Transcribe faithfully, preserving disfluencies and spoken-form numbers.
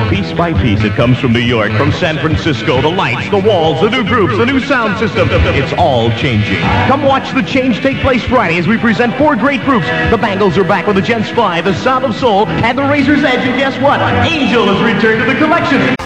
Piece by piece, it comes from New York, from San Francisco. The lights, the walls, the new groups, the new sound system. It's all changing. Come watch the change take place Friday as we present four great groups. The Bangles are back with the Gents five, the Sound of Soul, and the Razor's Edge. And guess what? Angel has returned to the collection.